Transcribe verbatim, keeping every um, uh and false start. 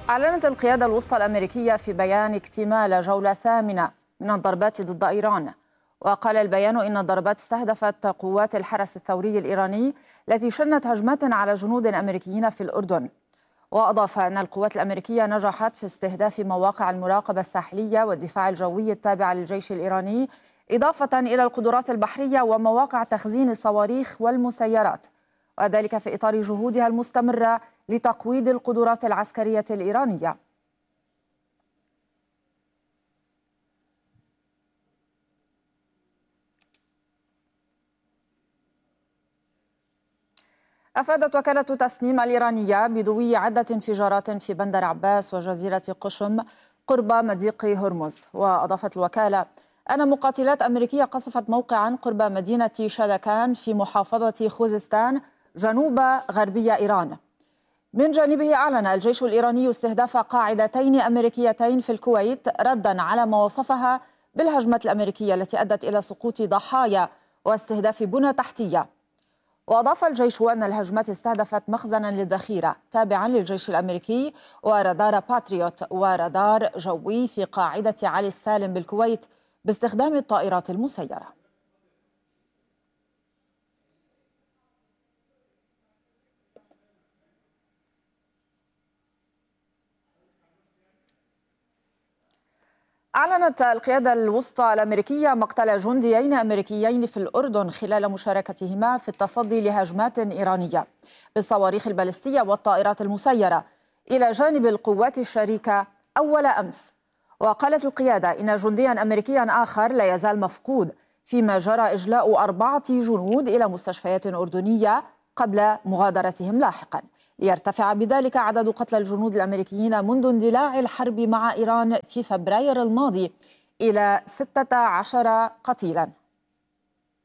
أعلنت القيادة الوسطى الأمريكية في بيان اكتمال جولة ثامنة من الضربات ضد إيران. وقال البيان إن الضربات استهدفت قوات الحرس الثوري الإيراني التي شنت هجمات على جنود أمريكيين في الأردن. وأضاف أن القوات الأمريكية نجحت في استهداف مواقع المراقبة الساحلية والدفاع الجوي التابعة للجيش الإيراني، إضافة إلى القدرات البحرية ومواقع تخزين الصواريخ والمسيرات، وذلك في إطار جهودها المستمرة لتقويض القدرات العسكرية الإيرانية. أفادت وكالة تسنيم الإيرانية بدوي عدة انفجارات في بندر عباس وجزيرة قشم قرب مضيق هرمز. وأضافت الوكالة أن مقاتلات أمريكية قصفت موقعا قرب مدينة شادكان في محافظة خوزستان جنوب غربي إيران. من جانبه أعلن الجيش الإيراني استهداف قاعدتين أمريكيتين في الكويت ردا على ما وصفها بالهجمة الأمريكية التي أدت إلى سقوط ضحايا واستهداف بنى تحتية. وأضاف الجيش أن الهجمات استهدفت مخزنا للذخيرة تابعا للجيش الأمريكي ورادار باتريوت ورادار جوي في قاعدة علي السالم بالكويت باستخدام الطائرات المسيرة. أعلنت القيادة الوسطى الأمريكية مقتل جنديين أمريكيين في الأردن خلال مشاركتهما في التصدي لهجمات إيرانية بالصواريخ البالستية والطائرات المسيرة إلى جانب القوات الشريكة أول أمس. وقالت القيادة إن جنديا أمريكيا آخر لا يزال مفقود، فيما جرى إجلاء أربعة جنود إلى مستشفيات أردنية قبل مغادرتهم لاحقا، ليرتفع بذلك عدد قتلى الجنود الأمريكيين منذ اندلاع الحرب مع إيران في فبراير الماضي إلى ستة عشر قتيلا.